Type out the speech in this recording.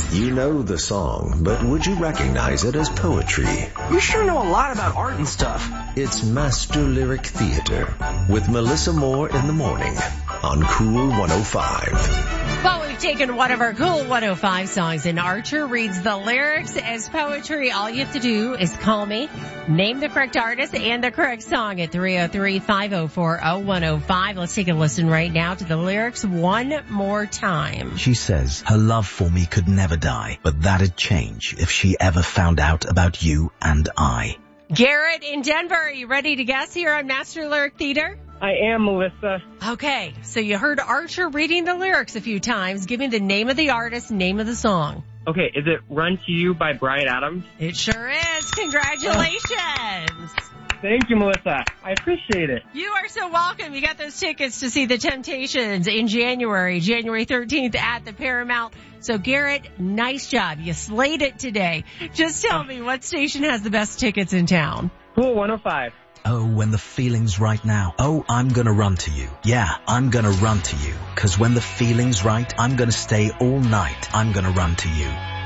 You know the song, but would you recognize it as poetry? You sure know a lot about art and stuff. It's Master Lyric Theater with Melissa Moore in the morning on Cool 105. Well, we've taken one of our Cool 105 songs and Archer reads the lyrics as poetry. All you have to do is call me, name the correct artist and the correct song at 303-504-0105. Let's take a listen right now to the lyrics one more time. She says her love for me could never die, but that'd change if she ever found out about you and I. Garrett in Denver, are you ready to guess here on Master Lyric Theater? I am, Melissa. Okay, so you heard Archer reading the lyrics a few times. Give me the name of the artist, name of the song. Okay, is it Run to You by Bryan Adams? It sure is. Congratulations. Thank you, Melissa. I appreciate it. You are so welcome. You got those tickets to see the Temptations in January 13th at the Paramount. So, Garrett, nice job. You slayed it today. Just tell me, what station has the best tickets in town? Cool 105. Oh, when the feeling's right now. Oh, I'm gonna run to you. Yeah, I'm gonna run to you. 'Cause when the feeling's right, I'm gonna stay all night. I'm gonna run to you.